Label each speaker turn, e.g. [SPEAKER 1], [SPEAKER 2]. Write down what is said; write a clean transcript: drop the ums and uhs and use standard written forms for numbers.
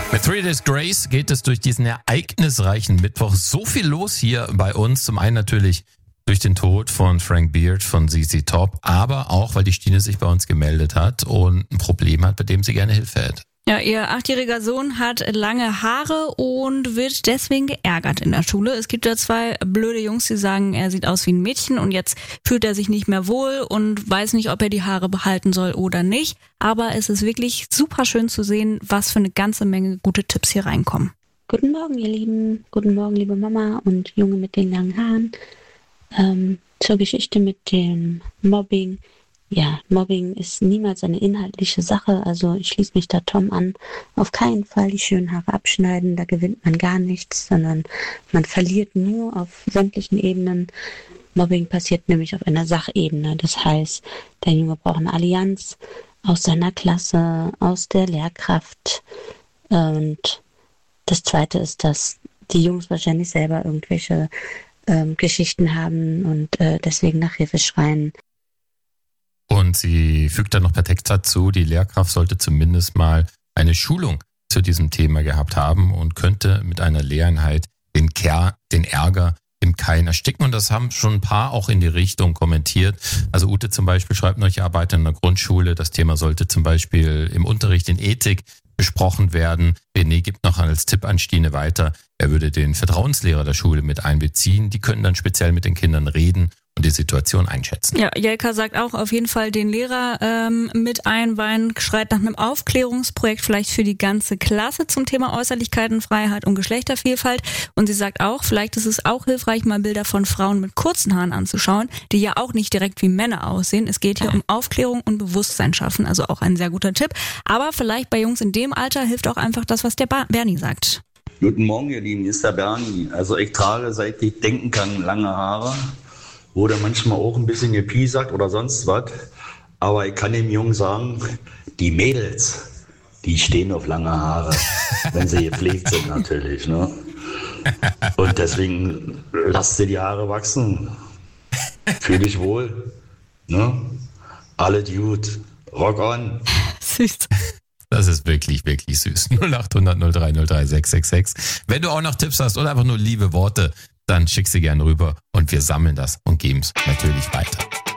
[SPEAKER 1] Mit 3 Days Grace geht es durch diesen ereignisreichen Mittwoch so viel los hier bei uns. Zum einen natürlich durch den Tod von Frank Beard von ZZ Top, aber auch, weil die Stine sich bei uns gemeldet hat und ein Problem hat, bei dem sie gerne Hilfe hätte.
[SPEAKER 2] Ja, ihr 8-jähriger Sohn hat lange Haare und wird deswegen geärgert in der Schule. Es gibt da 2 blöde Jungs, die sagen, er sieht aus wie ein Mädchen und jetzt fühlt er sich nicht mehr wohl und weiß nicht, ob er die Haare behalten soll oder nicht. Aber es ist wirklich super schön zu sehen, was für eine ganze Menge gute Tipps hier reinkommen.
[SPEAKER 3] Guten Morgen, ihr Lieben. Guten Morgen, liebe Mama und Junge mit den langen Haaren. Zur Geschichte mit dem Mobbing. Ja, Mobbing ist niemals eine inhaltliche Sache, also ich schließe mich da Tom an. Auf keinen Fall die schönen Haare abschneiden, da gewinnt man gar nichts, sondern man verliert nur auf sämtlichen Ebenen. Mobbing passiert nämlich auf einer Sachebene, das heißt, der Junge braucht eine Allianz aus seiner Klasse, aus der Lehrkraft. Und das Zweite ist, dass die Jungs wahrscheinlich selber irgendwelche Geschichten haben und deswegen nach Hilfe schreien.
[SPEAKER 1] Und sie fügt dann noch per Text dazu, die Lehrkraft sollte zumindest mal eine Schulung zu diesem Thema gehabt haben und könnte mit einer Lehreinheit den Ärger im Keim ersticken. Und das haben schon ein paar auch in die Richtung kommentiert. Also Ute zum Beispiel schreibt noch, ich arbeite in einer Grundschule. Das Thema sollte zum Beispiel im Unterricht in Ethik besprochen werden. René gibt noch als Tipp an Stine weiter, er würde den Vertrauenslehrer der Schule mit einbeziehen. Die können dann speziell mit den Kindern reden und die Situation einschätzen.
[SPEAKER 2] Ja, Jelka sagt auch auf jeden Fall den Lehrer mit einweihen, schreit nach einem Aufklärungsprojekt vielleicht für die ganze Klasse zum Thema Äußerlichkeitenfreiheit und Geschlechtervielfalt. Und sie sagt auch, vielleicht ist es auch hilfreich, mal Bilder von Frauen mit kurzen Haaren anzuschauen, die ja auch nicht direkt wie Männer aussehen. Es geht hier um Aufklärung und Bewusstsein schaffen, also auch ein sehr guter Tipp. Aber vielleicht bei Jungs in dem Alter hilft auch einfach das, was der Bernie sagt.
[SPEAKER 4] Guten Morgen, ihr Lieben, hier ist der Bernie. Also ich trage, seit ich denken kann, lange Haare. Wurde manchmal auch ein bisschen gepiesackt oder sonst was. Aber ich kann dem Jungen sagen, die Mädels, die stehen auf lange Haare, wenn sie gepflegt sind natürlich. Ne? Und deswegen lasst sie die Haare wachsen. Fühl dich wohl. Ne? Alle gut. Rock on.
[SPEAKER 2] Süß.
[SPEAKER 1] Das ist wirklich, wirklich süß. 0800 03 03 666. Wenn du auch noch Tipps hast oder einfach nur liebe Worte, dann schick sie gerne rüber und wir sammeln das und geben es natürlich weiter.